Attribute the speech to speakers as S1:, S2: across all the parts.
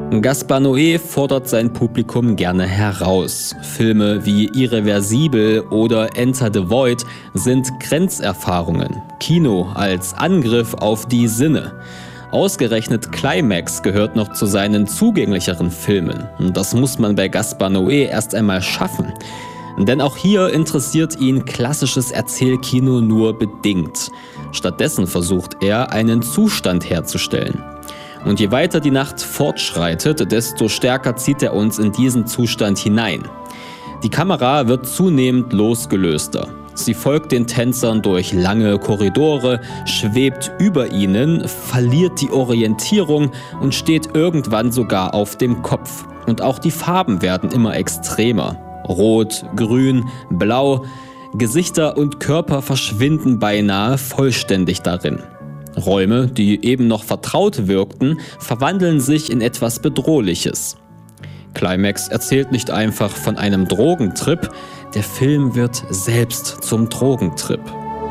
S1: Gaspar Noé fordert sein Publikum gerne heraus. Filme wie Irreversibel oder Enter the Void sind Grenzerfahrungen. Kino als Angriff auf die Sinne. Ausgerechnet Climax gehört noch zu seinen zugänglicheren Filmen. Und das muss man bei Gaspar Noé erst einmal schaffen. Denn auch hier interessiert ihn klassisches Erzählkino nur bedingt. Stattdessen versucht er, einen Zustand herzustellen. Und je weiter die Nacht fortschreitet, desto stärker zieht er uns in diesen Zustand hinein. Die Kamera wird zunehmend losgelöster. Sie folgt den Tänzern durch lange Korridore, schwebt über ihnen, verliert die Orientierung und steht irgendwann sogar auf dem Kopf. Und auch die Farben werden immer extremer. Rot, Grün, Blau. Gesichter und Körper verschwinden beinahe vollständig darin. Räume, die eben noch vertraut wirkten, verwandeln sich in etwas Bedrohliches. Climax erzählt nicht einfach von einem Drogentrip, der Film wird selbst zum Drogentrip.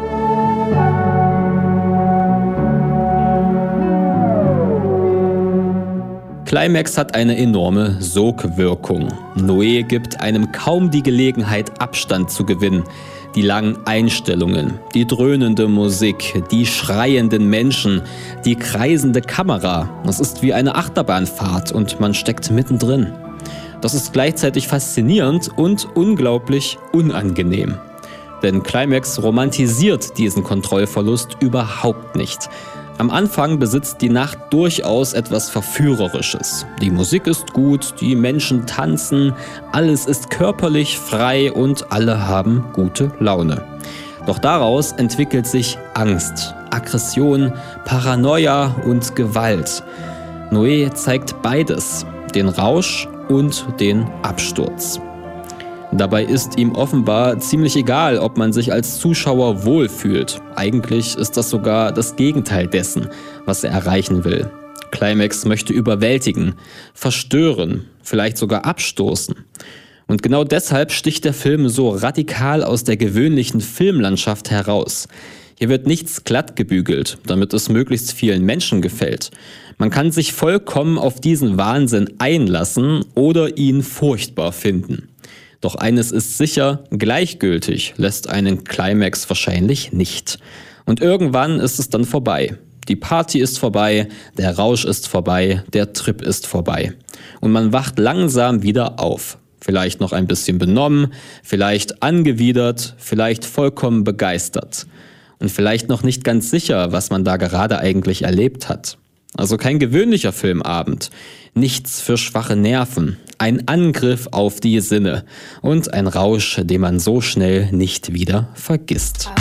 S1: Climax hat eine enorme Sogwirkung. Noé gibt einem kaum die Gelegenheit, Abstand zu gewinnen. Die langen Einstellungen, die dröhnende Musik, die schreienden Menschen, die kreisende Kamera. Das ist wie eine Achterbahnfahrt und man steckt mittendrin. Das ist gleichzeitig faszinierend und unglaublich unangenehm. Denn Climax romantisiert diesen Kontrollverlust überhaupt nicht. Am Anfang besitzt die Nacht durchaus etwas Verführerisches. Die Musik ist gut, die Menschen tanzen, alles ist körperlich frei und alle haben gute Laune. Doch daraus entwickelt sich Angst, Aggression, Paranoia und Gewalt. Noé zeigt beides, den Rausch und den Absturz. Dabei ist ihm offenbar ziemlich egal, ob man sich als Zuschauer wohlfühlt. Eigentlich ist das sogar das Gegenteil dessen, was er erreichen will. Climax möchte überwältigen, verstören, vielleicht sogar abstoßen. Und genau deshalb sticht der Film so radikal aus der gewöhnlichen Filmlandschaft heraus. Hier wird nichts glatt gebügelt, damit es möglichst vielen Menschen gefällt. Man kann sich vollkommen auf diesen Wahnsinn einlassen oder ihn furchtbar finden. Doch eines ist sicher, gleichgültig lässt einen Climax wahrscheinlich nicht. Und irgendwann ist es dann vorbei. Die Party ist vorbei, der Rausch ist vorbei, der Trip ist vorbei. Und man wacht langsam wieder auf. Vielleicht noch ein bisschen benommen, vielleicht angewidert, vielleicht vollkommen begeistert. Und vielleicht noch nicht ganz sicher, was man da gerade eigentlich erlebt hat. Also kein gewöhnlicher Filmabend. Nichts für schwache Nerven. Ein Angriff auf die Sinne und ein Rausch, den man so schnell nicht wieder vergisst.